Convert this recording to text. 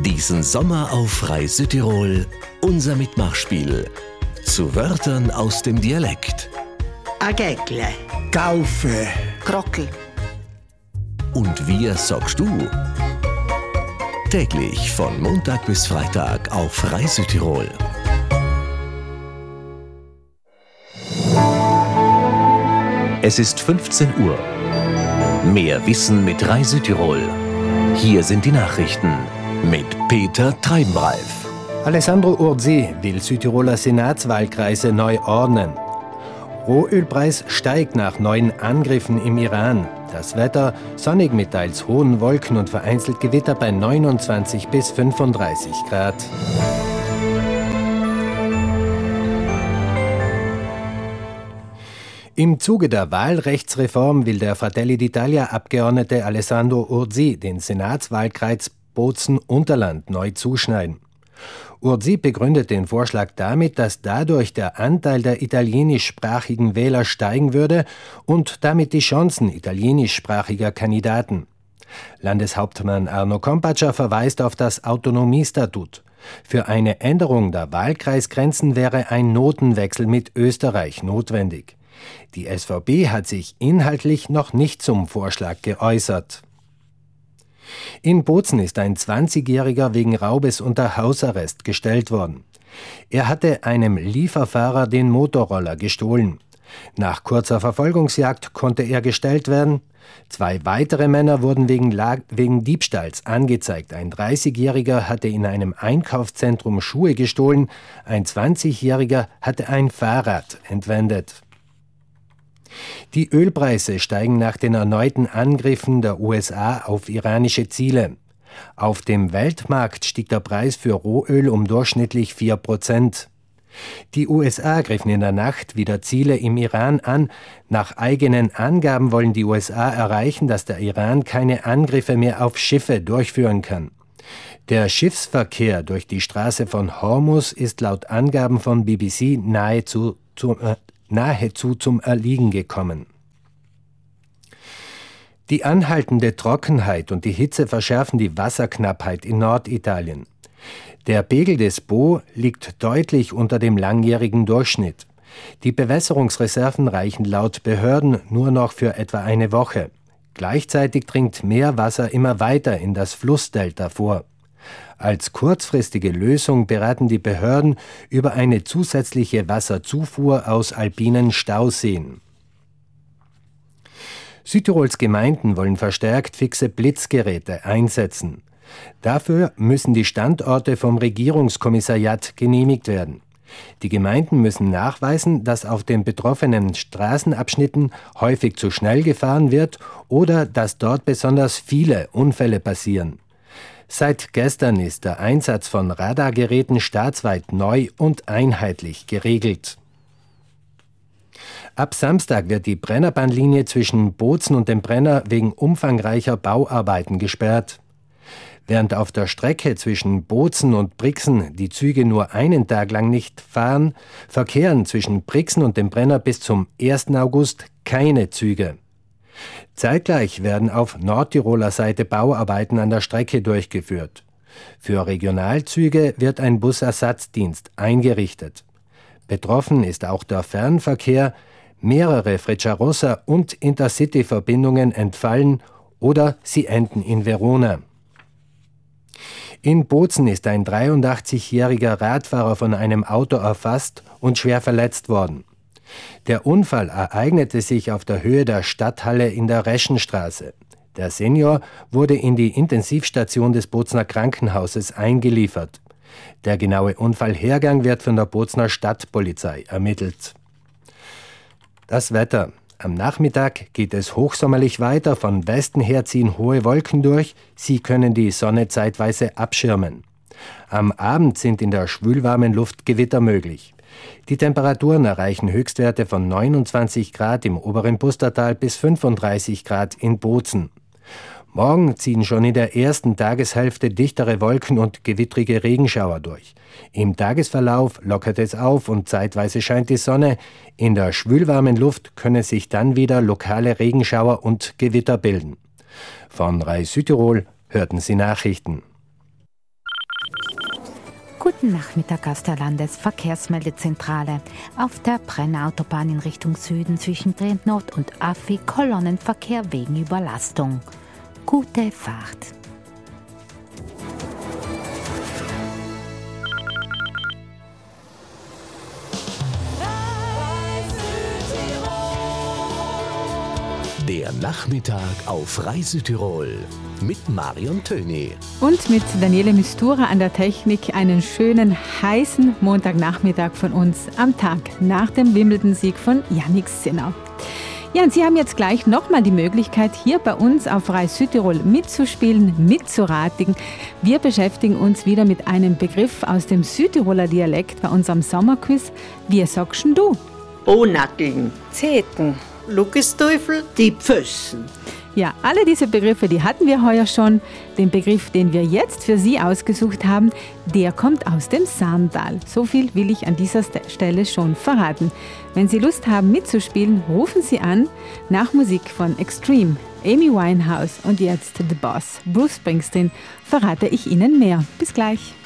Diesen Sommer auf Rai Südtirol unser Mitmachspiel zu Wörtern aus dem Dialekt. Agägle, Gaufe, Krockel. Und wie sagst du? Täglich von Montag bis Freitag auf Rai Südtirol. Es ist 15 Uhr. Mehr Wissen mit Rai Südtirol. Hier sind die Nachrichten mit Peter Treibenreif. Alessandro Urzi will Südtiroler Senatswahlkreise neu ordnen. Rohölpreis steigt nach neuen Angriffen im Iran. Das Wetter sonnig mit teils hohen Wolken und vereinzelt Gewitter bei 29 bis 35 Grad. Im Zuge der Wahlrechtsreform will der Fratelli d'Italia-Abgeordnete Alessandro Urzi den Senatswahlkreis Bozen-Unterland neu zuschneiden. Urzi begründet den Vorschlag damit, dass dadurch der Anteil der italienischsprachigen Wähler steigen würde und damit die Chancen italienischsprachiger Kandidaten. Landeshauptmann Arno Kompatscher verweist auf das Autonomiestatut. Für eine Änderung der Wahlkreisgrenzen wäre ein Notenwechsel mit Österreich notwendig. Die SVP hat sich inhaltlich noch nicht zum Vorschlag geäußert. In Bozen ist ein 20-Jähriger wegen Raubes unter Hausarrest gestellt worden. Er hatte einem Lieferfahrer den Motorroller gestohlen. Nach kurzer Verfolgungsjagd konnte er gestellt werden. 2 weitere Männer wurden wegen Diebstahls angezeigt. Ein 30-Jähriger hatte in einem Einkaufszentrum Schuhe gestohlen. Ein 20-Jähriger hatte ein Fahrrad entwendet. Die Ölpreise steigen nach den erneuten Angriffen der USA auf iranische Ziele. Auf dem Weltmarkt stieg der Preis für Rohöl um durchschnittlich 4%. Die USA griffen in der Nacht wieder Ziele im Iran an. Nach eigenen Angaben wollen die USA erreichen, dass der Iran keine Angriffe mehr auf Schiffe durchführen kann. Der Schiffsverkehr durch die Straße von Hormuz ist laut Angaben von BBC nahezu zum Erliegen gekommen. Die anhaltende Trockenheit und die Hitze verschärfen die Wasserknappheit in Norditalien. Der Pegel des Po liegt deutlich unter dem langjährigen Durchschnitt. Die Bewässerungsreserven reichen laut Behörden nur noch für etwa eine Woche. Gleichzeitig dringt Meerwasser immer weiter in das Flussdelta vor. Als kurzfristige Lösung beraten die Behörden über eine zusätzliche Wasserzufuhr aus alpinen Stauseen. Südtirols Gemeinden wollen verstärkt fixe Blitzgeräte einsetzen. Dafür müssen die Standorte vom Regierungskommissariat genehmigt werden. Die Gemeinden müssen nachweisen, dass auf den betroffenen Straßenabschnitten häufig zu schnell gefahren wird oder dass dort besonders viele Unfälle passieren. Seit gestern ist der Einsatz von Radargeräten staatsweit neu und einheitlich geregelt. Ab Samstag wird die Brennerbahnlinie zwischen Bozen und dem Brenner wegen umfangreicher Bauarbeiten gesperrt. Während auf der Strecke zwischen Bozen und Brixen die Züge nur einen Tag lang nicht fahren, verkehren zwischen Brixen und dem Brenner bis zum 1. August keine Züge. Zeitgleich werden auf Nordtiroler Seite Bauarbeiten an der Strecke durchgeführt. Für Regionalzüge wird ein Busersatzdienst eingerichtet. Betroffen ist auch der Fernverkehr. Mehrere Frecciarossa- und Intercity-Verbindungen entfallen oder sie enden in Verona. In Bozen ist ein 83-jähriger Radfahrer von einem Auto erfasst und schwer verletzt worden. Der Unfall ereignete sich auf der Höhe der Stadthalle in der Reschenstraße. Der Senior wurde in die Intensivstation des Bozener Krankenhauses eingeliefert. Der genaue Unfallhergang wird von der Bozener Stadtpolizei ermittelt. Das Wetter. Am Nachmittag geht es hochsommerlich weiter, von Westen her ziehen hohe Wolken durch, sie können die Sonne zeitweise abschirmen. Am Abend sind in der schwülwarmen Luft Gewitter möglich. Die Temperaturen erreichen Höchstwerte von 29 Grad im oberen Pustertal bis 35 Grad in Bozen. Morgen ziehen schon in der ersten Tageshälfte dichtere Wolken und gewittrige Regenschauer durch. Im Tagesverlauf lockert es auf und zeitweise scheint die Sonne. In der schwülwarmen Luft können sich dann wieder lokale Regenschauer und Gewitter bilden. Von Rai Südtirol hörten Sie Nachrichten. Guten Nachmittag aus der Landesverkehrsmeldezentrale. Auf der Brennautobahn in Richtung Süden zwischen Trentnord und Affi Kolonnenverkehr wegen Überlastung. Gute Fahrt. Der Nachmittag auf Reisütirol mit Marion Töni. Und mit Daniele Mistura an der Technik einen schönen, heißen Montagnachmittag von uns am Tag nach dem Wimbledon-Sieg von Jannik Sinner. Ja, und Sie haben jetzt gleich nochmal die Möglichkeit, hier bei uns auf Reis Südtirol mitzuspielen, mitzuraten. Wir beschäftigen uns wieder mit einem Begriff aus dem Südtiroler Dialekt bei unserem Sommerquiz. Wie sagst denn du? Bonackeln, Zeten. Lugisteufel, die Pfüssen. Ja, alle diese Begriffe, die hatten wir heuer schon. Den Begriff, den wir jetzt für Sie ausgesucht haben, der kommt aus dem Saarntal. So viel will ich an dieser Stelle schon verraten. Wenn Sie Lust haben mitzuspielen, rufen Sie an. Nach Musik von Extreme, Amy Winehouse und jetzt The Boss, Bruce Springsteen, verrate ich Ihnen mehr. Bis gleich.